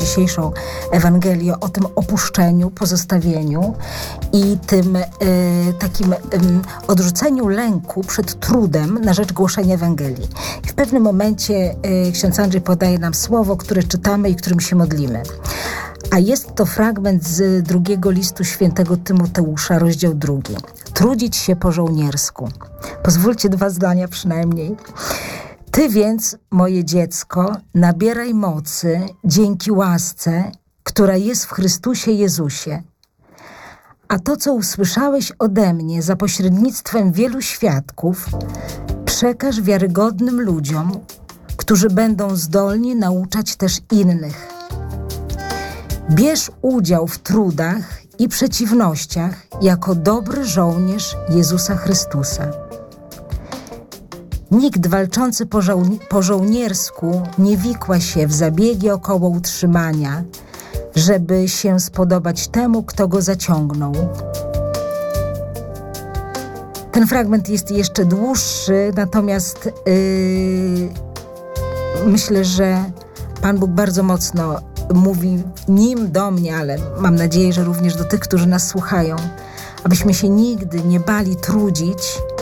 dzisiejszą Ewangelię, o tym opuszczeniu, pozostawieniu i tym takim odrzuceniu lęku przed trudem na rzecz głoszenia Ewangelii. I w pewnym momencie ksiądz Andrzej podaje nam słowo, które czytamy i którym się modlimy. A jest to fragment z drugiego listu świętego Tymoteusza, rozdział 2. Trudzić się po żołniersku. Pozwólcie 2 zdania przynajmniej. Ty więc, moje dziecko, nabieraj mocy dzięki łasce, która jest w Chrystusie Jezusie. A to, co usłyszałeś ode mnie za pośrednictwem wielu świadków, przekaż wiarygodnym ludziom, którzy będą zdolni nauczać też innych. Bierz udział w trudach i przeciwnościach jako dobry żołnierz Jezusa Chrystusa. Nikt walczący po żołniersku nie wikła się w zabiegi około utrzymania, żeby się spodobać temu, kto go zaciągnął. Ten fragment jest jeszcze dłuższy, natomiast myślę, że Pan Bóg bardzo mocno mówi nim do mnie, ale mam nadzieję, że również do tych, którzy nas słuchają, abyśmy się nigdy nie bali trudzić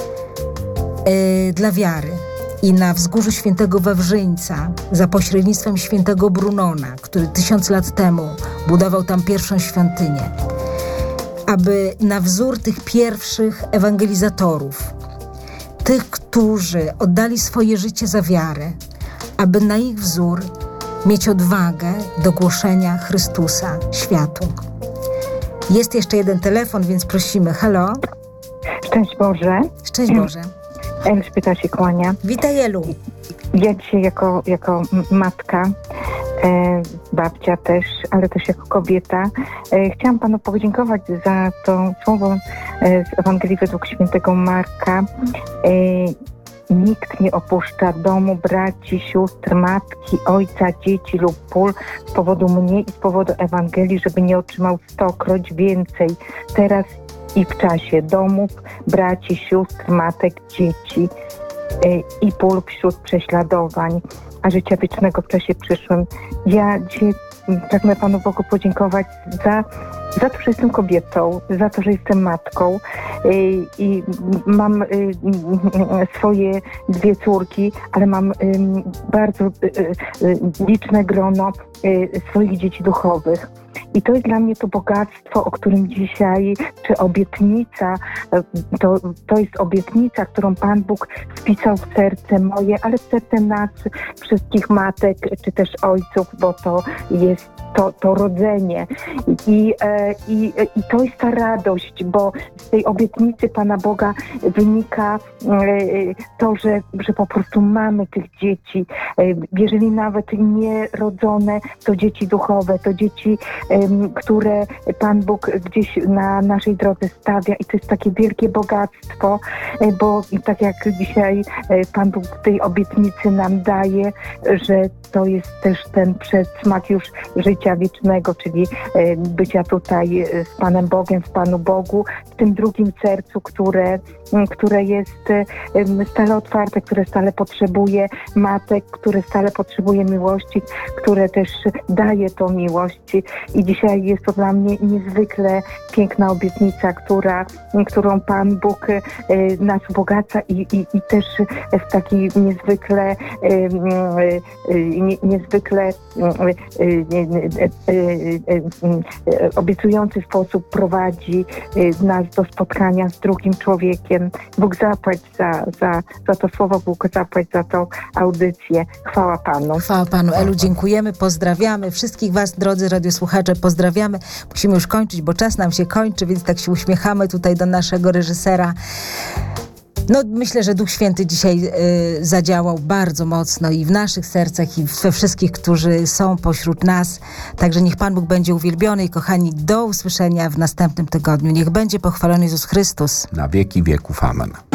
dla wiary. I na wzgórzu świętego Wawrzyńca, za pośrednictwem świętego Brunona, który 1000 lat temu budował tam pierwszą świątynię, aby na wzór tych pierwszych ewangelizatorów, tych, którzy oddali swoje życie za wiarę, aby na ich wzór mieć odwagę do głoszenia Chrystusa światu. Jest jeszcze jeden telefon, więc prosimy. Halo? Szczęść Boże. Szczęść Boże. Elżbieta się kłania. Witaj, Elu. Ja dzisiaj jako matka, babcia też, ale też jako kobieta, chciałam Panu podziękować za to słowo z Ewangelii według świętego Marka. Nikt nie opuszcza domu, braci, sióstr, matki, ojca, dzieci lub pól z powodu mnie i z powodu Ewangelii, żeby nie otrzymał 100-kroć więcej. Teraz i w czasie domów, braci, sióstr, matek, dzieci i pól wśród prześladowań, a życia wiecznego w czasie przyszłym. Ja dzisiaj pragnę Panu Bogu podziękować za to, że jestem kobietą, za to, że jestem matką i mam swoje 2 córki, ale mam bardzo liczne grono swoich dzieci duchowych. I to jest dla mnie to bogactwo, o którym dzisiaj, czy obietnica, to jest obietnica, którą Pan Bóg wpisał w serce moje, ale w serce nas, wszystkich matek, czy też ojców, bo to jest to rodzenie. I to jest ta radość, bo z tej obietnicy Pana Boga wynika to, że po prostu mamy tych dzieci. Jeżeli nawet nierodzone, to dzieci duchowe, to dzieci, które Pan Bóg gdzieś na naszej drodze stawia i to jest takie wielkie bogactwo, bo tak jak dzisiaj Pan Bóg tej obietnicy nam daje, że to jest też ten przedsmak już życia wiecznego, czyli bycia tutaj z Panem Bogiem, w Panu Bogu, w tym drugim sercu, które jest stale otwarte, które stale potrzebuje matek, które stale potrzebuje miłości, które też daje tą miłość. I dzisiaj jest to dla mnie niezwykle piękna obietnica, którą Pan Bóg nas ubogaca i też w taki niezwykle obiecujący sposób prowadzi nas do spotkania z drugim człowiekiem. Bóg zapłać za to słowo, Bóg zapłać za tą audycję. Chwała Panu. Chwała Panu. Elu, dziękujemy, pozdrawiamy. Wszystkich Was, drodzy radiosłuchacze, pozdrawiamy. Musimy już kończyć, bo czas nam się kończy, więc tak się uśmiechamy tutaj do naszego reżysera. No, myślę, że Duch Święty dzisiaj zadziałał bardzo mocno i w naszych sercach, i we wszystkich, którzy są pośród nas. Także niech Pan Bóg będzie uwielbiony i kochani, do usłyszenia w następnym tygodniu. Niech będzie pochwalony Jezus Chrystus. Na wieki wieków. Amen.